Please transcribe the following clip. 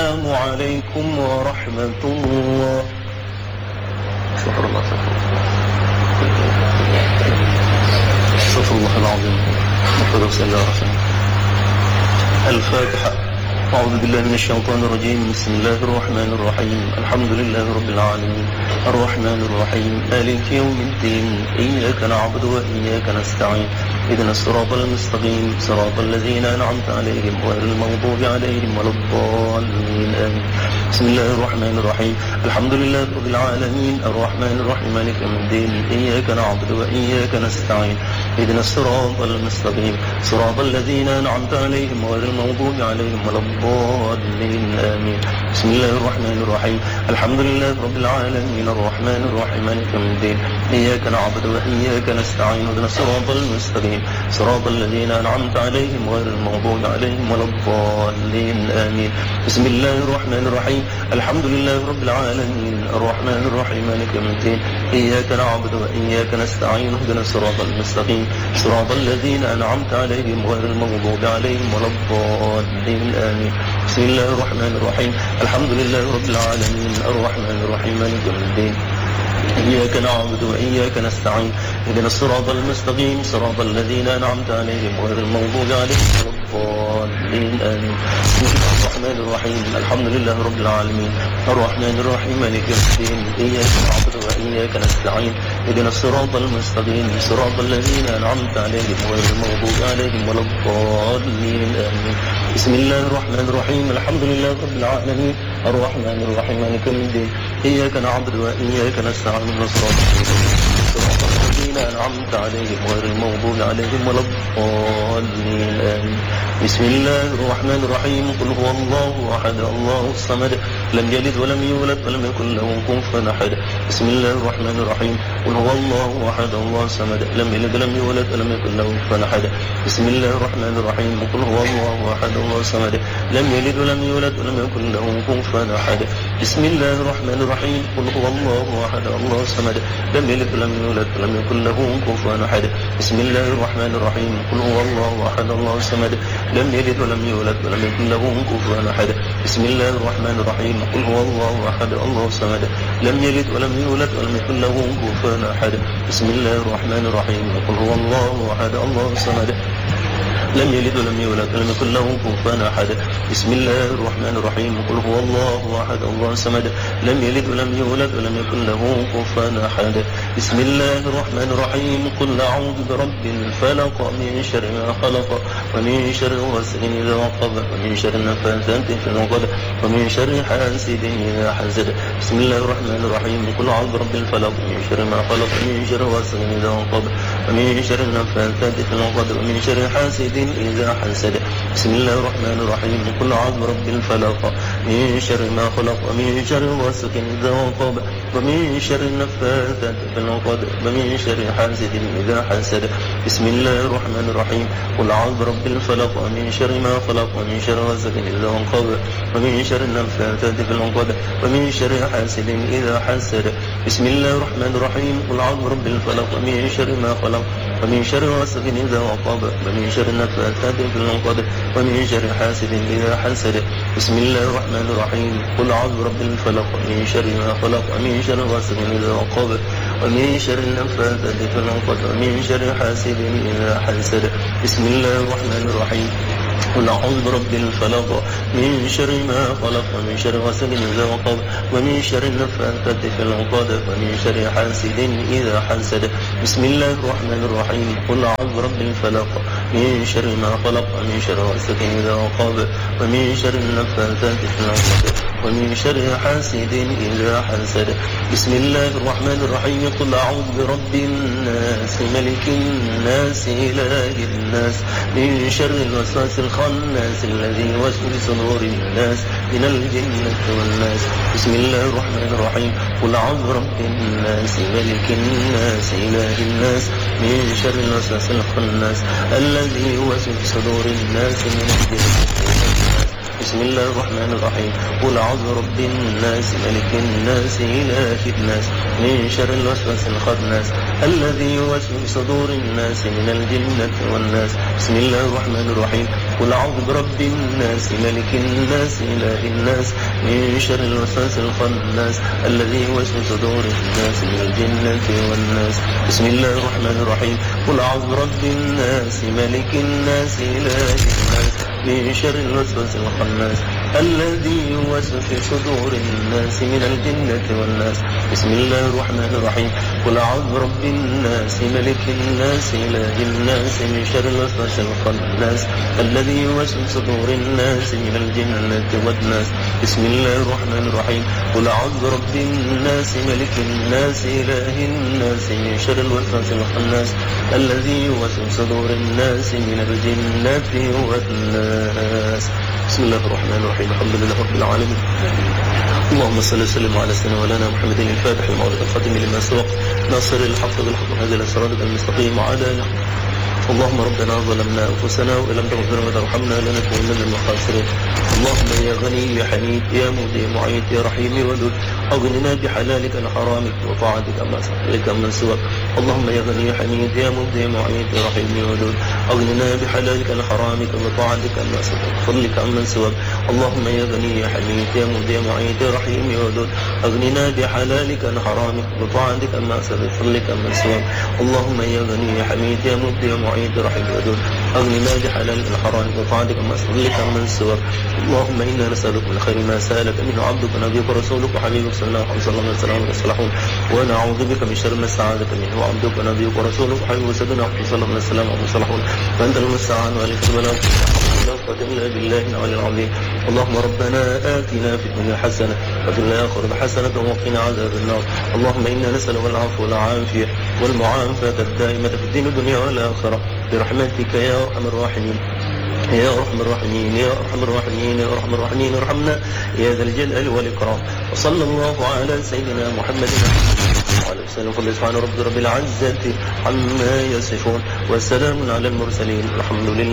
السلام عليكم ورحمة الله. استغفر الله استغفر الله العظيم. محمد صلى الله عليه وسلم. الفاتحة. أعوذ بالله من الشيطان الرجيم. بسم الله الرحمن الرحيم. الحمد لله رب العالمين الرحمن الرحيم مالك يوم الدين إياك نعبد وإياك نستعين اهدنا الصراط المستقيم صراط الذين أنعمت عليهم غير المغضوب عليهم ولا الضالين آمين. بسم الله الرحمن الرحيم. الحمد لله رب العالمين الرحمن الرحيم مالك يوم الدين إياك نعبد وإياك نستعين اهدنا الصراط المستقيم صراط الذين أنعمت عليهم غير المغضوب عليهم ولا الضالين آمين. بسم الله الرحمن الرحيم. الحمد لله رب العالمين الرحمن الرحيم مالك يوم الدين إياك نعبد وإياك نستعين اهدنا الصراط المستقيم صراط الذين أنعمت عليهم غير المغضوب عليهم ولا الضالين آمين. بسم الله الرحمن الرحيم. الحمد لله رب العالمين الرحمن الرحيم مالك يوم الدين إياك نعبد وإياك نستعين اهدنا الصراط المستقيم صراط الذين أنعمت عليهم غير المغضوب عليهم ولا الضالين آمين. بسم الله الرحمن الرحيم. الحمد لله رب العالمين الرحمن الرحيم مالك يوم الدين إياك نعبد وإياك نستعين اهدنا الصراط المستقيم صراط الذين أنعمت عليهم غير المغضوب عليهم ولا الضالين آمين. بسم الله الرحمن الرحيم. الحمد لله رب العالمين الرحمن الرحيم مالك يوم الدين إياك نعبد وإياك نستعين اهدنا الصراط المستقيم صراط الذين أنعمت عليهم غير المغضوب عليهم ولا الضالين آمين. بسم الله الرحمن الرحيم. الحمد لله رب العالمين الرحمن الرحيم مالك يوم الدين إياك نعبد وإياك نستعين صراط الذين أنعمت عليهم غير المغضوب عليهم ولا الضالين آمين. بسم الله الرحمن الرحيم. قل هو الله أحد الله الصمد لم يلد ولم يولد ولم يكن له كفوا أحد. بسم الله الرحمن الرحيم. قل هو الله أحد الله الصمد لم يلد ولم يولد ولم يكن له كفوا أحد. بسم الله الرحمن الرحيم. قل هو الله أحد الله الصمد لم يلد ولم يولد ولم يكن له كفوا أحد. بسم الله الرحمن الرحيم. قل هو الله أحد الله الصمد لم يلد ولم يولد ولم يكن له كفوا أحد. بسم الله الرحمن الرحيم. قل هو الله أحد الله الصمد لم يلد ولم يولد ولم يكن له كفوا أحد. بسم الله الرحمن الرحيم. قل هو الله أحد الله الصمد لم يلد ولم يولد ولم يكن له كفوا أحد. بسم الله الرحمن الرحيم. قل هو الله أحد الله الصمد لم يلد ولم يولد ولم يكن له كفوا أحد. بسم الله الرحمن الرحيم. قل هو الله أحد الله الصمد لم يلد ولم يولد ولم يكن له كفوا أحد. بسم الله الرحمن الرحيم. قل أعوذ برب الفلق من شر ما خلق ومن شر غاسق إذا وقب ومن شر النفاثات في العقد ومن شر حاسد إذا حسد. بسم الله الرحمن الرحيم. قل أعوذ برب الفلق من شر ما خلق ومن شر غاسق إذا وقب ومن شر النفاثات في العقد ومن شر حاسد إذا حسد. بسم الله الرحمن الرحيم. قل أعوذ برب الفلق من شر ما خلق ومن شر غاسق إذا وقب ومن شر النفاثات في العقد ومن شر حاسد إذا حسد. بسم الله الرحمن الرحيم. قل أعوذ برب الفلق من شر ما خلق ومن شر غاسق إذا وقب ومن شر النفاثات في العقد ومن شر حاسد إذا حسد. بسم الله الرحمن الرحيم. قل أعوذ برب الفلق من شر ما خلق ومن شر غاسق إذا وقب ومن شر النفاثات في العقد ومن شر حاسد إذا حسد. بسم الله الرحمن الرحيم. قل أعوذ برب الفلق من شر ما خلق ومن شر غاسق إذا وقب ومن شر النفاثات في العقد ومن شر حاسد إذا حسد. بسم الله الرحمن الرحيم. قل أعوذ برب الفلق من شر ما خلق ومن شر غاسق إذا وقب ومن شر النفاثات في العقد ومن شر حاسد إذا حسد. بسم الله الرحمن الرحيم. قل أعوذ برب الفلق من شر ما خلق ومن شر غاسق إذا وقب ومن شر النفاثات في العقد ومن شر حاسد إذا حسد. بسم الله الرحمن الرحيم. قل أعوذ برب الناس ملك الناس إله الناس من شر الوسواس الخناس الذي يوسوس في صدور الناس من الجنة والناس. بسم الله الرحمن الرحيم. قل أعوذ برب الناس ملك الناس إله الناس من شر الوسواس الخناس الذي يوسوس في صدور الناس من الجنة والناس. بسم الله الرحمن الرحيم. قل أعوذ برب الناس ملك الناس إله الناس من شر الوسواس الخناس الذي يوسوس في صدور الناس من الجنة والناس. بسم الله الرحمن الرحيم. قل أعوذ برب الناس ملك الناس إله الناس من شر الوسواس الخناس الذي يوسوس في صدور الناس من الجنة والناس. بسم الله الرحمن الرحيم. قل أعوذ برب الناس ملك الناس إله الناس من شر الوسواس الخناس الذي يوسوس في صدور الناس من الجنة والناس. بسم الله الرحمن الرحيم. قل أعوذ برب الناس ملك الناس إله الناس من شر الوسواس الخناس الذي يوسوس في صدور الناس من الجنة والناس. بسم الله الرحمن الرحيم. قل أعوذ برب الناس ملك الناس إله الناس من شر الوسواس الخناس الذي يوسوس في صدور الناس من الجنة والناس. بسم الله الرحمن الرحيم. الحمد لله رب العالمين. اللهم صل وسلم على سيدنا مولانا محمد الفاتح المولد الخاتم لما سبق ناصر الحق بالحق هذه الصراط المستقيم وعلى آله. اللهم ربنا ظلمنا أنفسنا وإن لم تغفر وترحمنا لنكونن من الخاسرين. اللهم يا غني يا حميد يا مبدي معيد يا رحيم ودود أغننا بحلالك عن حرامك وطاعتك من سواك. اللهم يا غني يا حميد يا مبدي معيد يا رحيم ودود أغننا بحلالك عن حرامك وطاعتك من سواك فضلك عمن سواك. اللهم يا غني يا حميد يا مبدي معيد يا رحيم ودود أغننا بحلالك عن حرامك وطاعتك من سواك فضلك عمن سواك. اللهم يا غني يا حميد يا مبدي معيد رحيم ودود أغننا بحلالك عن حرامك وطاعتك من فضلك عمن سواك. اللهم إنا نسألك من خير ما سألك منه عبدك ونبيك ورسولك وحبيبك صلى الله عليه وسلم وسلم ونعوذ بك من شر ما استعاذك منه عبدك ونبيك ورسولك وحبيبك سيدنا صلى الله عليه وسلم وسلم فأنت المستعان وعليك البلاغ لا قوة إلا بالله العلي العظيم. اللهم ربنا آتنا في الدنيا حسنة وفي الآخرة حسنة وقنا عذاب النار. اللهم إنا نسألك العفو والعافية والمعافاة الدائمة في الدين والدنيا والآخرة برحمتك يا أرحم الراحمين يا أرحم الراحمين يا أرحم الراحمين يا أرحم الراحمين ارحمنا يا ذا الجلال والإكرام. وصلى الله على سيدنا محمد وعلى وسلم. سبحان رب العزة عما يصفون وسلام على المرسلين الحمد لله.